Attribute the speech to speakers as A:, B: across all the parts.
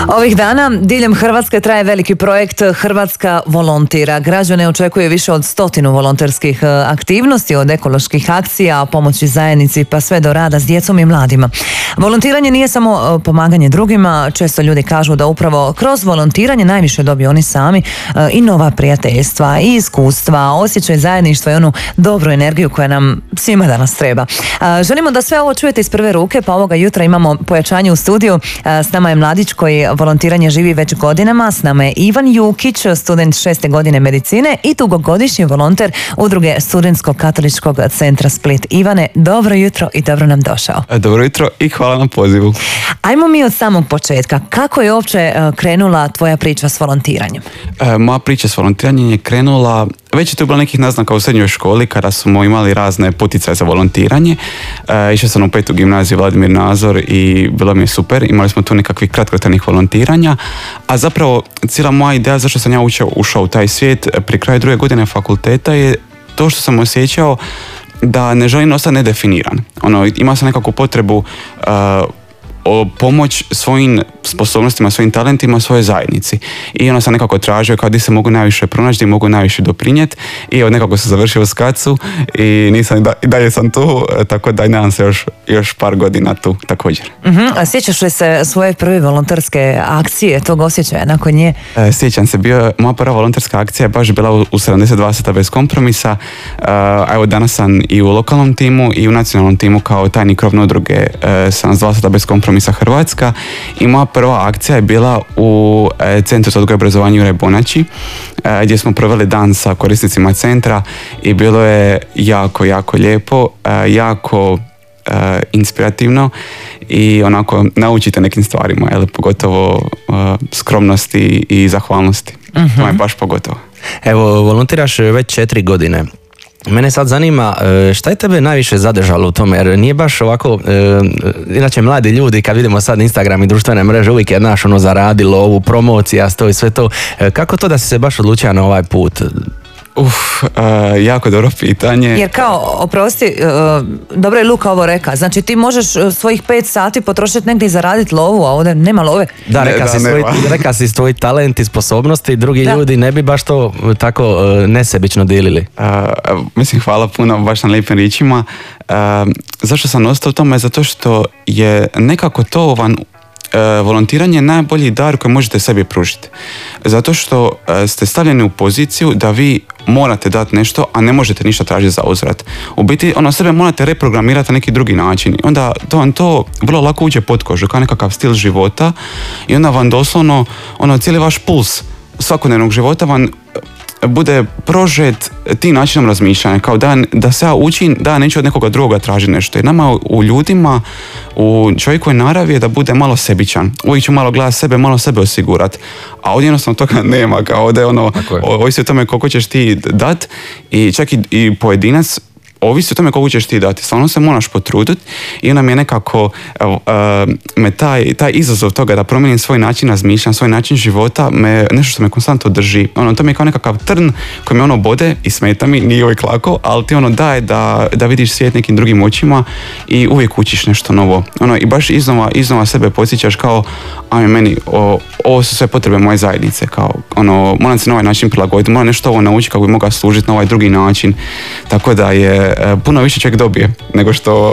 A: Ovih dana diljem Hrvatske traje veliki projekt Hrvatska volontira. Građane očekuje više od 100 volonterskih aktivnosti, od ekoloških akcija, pomoći zajednici pa sve do rada s djecom i mladima. Volontiranje nije samo pomaganje drugima, često ljudi kažu da upravo kroz volontiranje najviše dobiju oni sami i nova prijateljstva i iskustva, osjećaj zajedništva i onu dobru energiju koja nam svima danas treba. Želimo da sve ovo čujete iz prve ruke, pa ovoga jutra imamo pojačanje u studiju. S nama je mladić koji volontiranje živi već godinama, s nama je Ivan Jukić, student 6. godine medicine i dugogodišnji volonter udruge Studentskog katoličkog centra Split. Ivane, dobro jutro i dobro nam došao.
B: Dobro jutro i hvala na pozivu.
A: Ajmo mi od samog početka. Kako je uopće krenula tvoja priča s volontiranjem?
B: Moja priča s volontiranjem je krenula, već je tu bilo nekih naznaka u srednjoj školi kada smo imali razne poticaje za volontiranje. Išao sam u 5. gimnaziju Vladimir Nazor i bilo mi je super. Imali smo tu nekakvih kratkotrajnih volontiranja, a zapravo cijela moja ideja zašto sam ja ušao u taj svijet pri kraju 2. godine fakulteta je to što sam osjećao da ne želim ostati nedefiniran. Imao sam nekakvu potrebu pomoć svojim sposobnostima, svojim talentima, svojoj zajednici. I sam nekako tražio kao gdje se mogu najviše pronaći, gdje mogu najviše doprinijeti. I nekako sam završio u SKAC-u i i dalje sam tu, tako da nadam se još par godina tu također.
A: A sjećaš li se svoje prve volonterske akcije, tog osjećaja nakon nje?
B: Sjećam se, moja prva volonterska akcija je baš bila u 72 sata bez kompromisa. Evo danas sam i u lokalnom timu i u nacionalnom timu kao tajnik krovne udruge 72 sata bez kompromisa Hrvatska i moja prva akcija je bila u Centru za odgoj i obrazovanje Juraj Bonači, gdje smo proveli dan sa korisnicima centra i bilo je jako, jako lijepo, jako inspirativno i onako naučite nekim stvarima, pogotovo skromnosti i zahvalnosti. To je baš pogotovo.
C: Evo, volontiraš već 4 godine. Mene sad zanima šta je tebe najviše zadržalo u tome, jer nije baš ovako, inače mladi ljudi kad vidimo sad Instagram i društvene mreže uvijek je zaradilo ovu promocija, sto i sve to. Kako to da si se baš odlučio na ovaj put?
B: Jako dobro pitanje.
A: Jer kao, oprosti, dobro je Luka ovo reka, znači ti možeš svojih 5 sati potrošiti negdje i zaraditi lovu, a ovdje nema love.
C: Da, reka si svoj talent i sposobnosti, drugi ljudi ne bi baš to tako nesebično dijelili.
B: Mislim, hvala puno baš na lijepim riječima. Zašto sam ostao u tome? Zato što je nekako to volontiranje je najbolji dar koji možete sebi pružiti. Zato što ste stavljeni u poziciju da vi morate dati nešto, a ne možete ništa tražiti za uzvrat. U biti, sebe morate reprogramirati na neki drugi način. Onda to vrlo lako uđe pod kožu, kao nekakav stil života i onda vam doslovno, cijeli vaš puls svakodnevnog života vam bude prožet tim načinom razmišljanja, kao da se ja učim, da neću od nekoga drugoga tražiti nešto. Jer nama u ljudima, u čovjekovoj naravi je da bude malo sebičan. Uvijek ću malo gledati sebe, malo sebe osigurati. A ovdje jednostavno toga nema, kao ovdje ovisi o tome koliko ćeš ti dat i čak i pojedinac ovisi o tome koliko ćeš ti dati. Stvarno se moraš potruditi i onda mi je nekako taj izazov toga da promijenim svoj način razmišljanja, svoj način života, nešto što me konstantno drži. To mi je kao nekakav trn koji me bode i smeta mi, nije uvijek lako, ali ti daje da vidiš svijet nekim drugim očima i uvijek učiš nešto novo. I baš iznova sebe podsjećaš kao, meni, ovo su sve potrebe moje zajednice, kao, moram se na ovaj način prilagoditi, moram nešto ovo naučiti kako bi mogao služiti na ovaj drugi način. Tako da je puno više čovjek dobije nego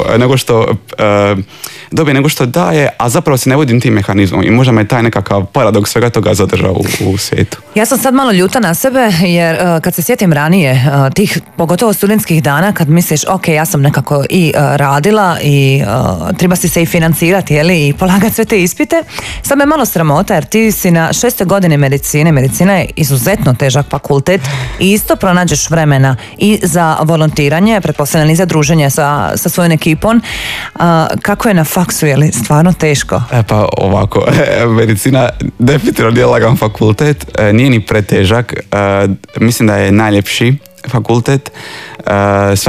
B: što daje, a zapravo se ne vodim tim mehanizmom i možda me taj nekakav paradoks svega toga zadržao u svijetu.
A: Ja sam sad malo ljuta na sebe jer kad se sjetim ranije tih pogotovo studentskih dana kad misliš ok, ja sam nekako i radila i treba si se i financirati i polagati sve te ispite, sad me malo sramota jer ti si na 6. godine medicine, medicina je izuzetno težak fakultet i isto pronađeš vremena i za volontiranje, pretpostavljam i za druženje sa svojom ekipom. Kako je na faksu, je li stvarno teško?
B: Pa ovako, medicina definitivno nije lagan fakultet, nije ni pretežak, mislim da je najljepši fakultet, sve